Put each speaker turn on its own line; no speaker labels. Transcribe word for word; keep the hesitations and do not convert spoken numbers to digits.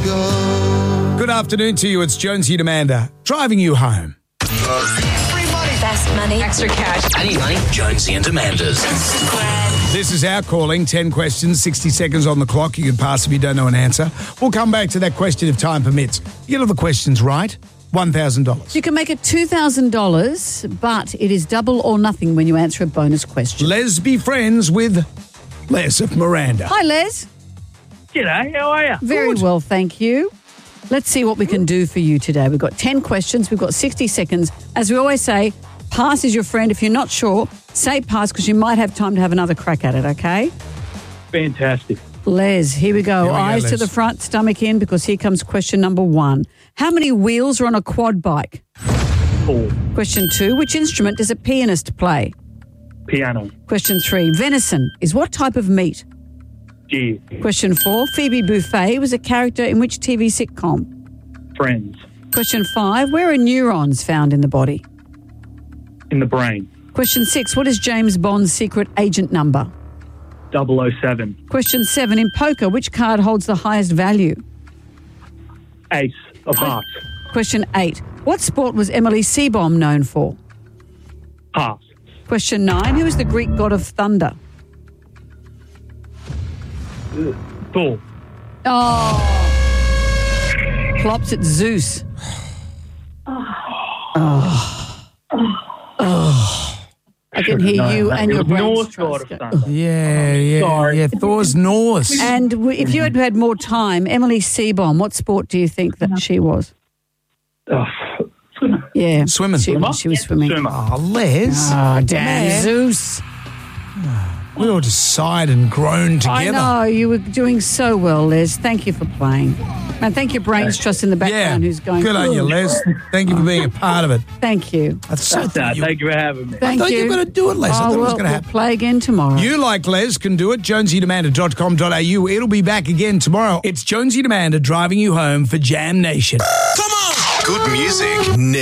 go.
Good afternoon to you. It's Jonesy and Amanda driving you home.
Free money. Best money. Extra cash.
I need money. Jonesy and Amanda's.
This is our calling. ten questions, sixty seconds on the clock. You can pass if you don't know an answer. We'll come back to that question if time permits. You get all the questions right, one thousand dollars.
You can make it two thousand dollars, but it is double or nothing when you answer a bonus question.
Les be friends with Les of Miranda.
Hi, Les.
G'day, how are you?
Very well, thank you. Let's see what we can do for you today. We've got ten questions. We've got sixty seconds. As we always say, pass is your friend. If you're not sure, say pass because you might have time to have another crack at it, okay?
Fantastic.
Les, here we go.
Here we go,
Eyes to
Les.
the front, stomach in, because here comes question number one. How many wheels are on a quad bike?
Four.
Question two, which instrument does a pianist play?
Piano.
Question three, venison is what type of meat?
Deer.
Question four, Phoebe Buffay was a character in which T V sitcom?
Friends.
Question five, where are neurons found in the body?
In the brain.
Question six, what is James Bond's secret agent number?
double oh seven.
Question seven, in poker, which card holds the highest value?
Ace of hearts.
Question eight, what sport was Emily Seebohm known for?
Pass.
Question nine, who is the Greek god of thunder?
Thor.
Oh. Plops, it's Zeus. Oh. Oh. I can hear
No,
you
no,
and
it
your
was
brain
Norse god of thunder.
Yeah, yeah,
Sorry.
yeah. Thor's Norse.
And w- if you had had more time, Emily Seebohm, what sport do you think that she was?
Oh,
Yeah.
Swimming.
She,
Swimmer?
she was swimming.
Swimmer.
Oh, Les.
Oh, damn.
Man.
Zeus.
We all just sighed and groaned together.
I know. You were doing so well, Les. Thank you for playing. And thank you, Brains Trust in the
Yeah.
background, who's going.
Good on you,
"Ooh."
Les. Thank you for being a part of it.
Thank you.
I so
That's
thought
that.
you,
Thank you for having me.
Thank
thought
you.
you were going to do it, Les. I
Oh,
thought it was
we'll,
going to
we'll
happen.
play again tomorrow.
You, like Les, can do it. jonesy demander dot com dot a u. It'll be back again tomorrow. It's Jonesy Demander driving you home for Jam Nation.
Come on! Good music.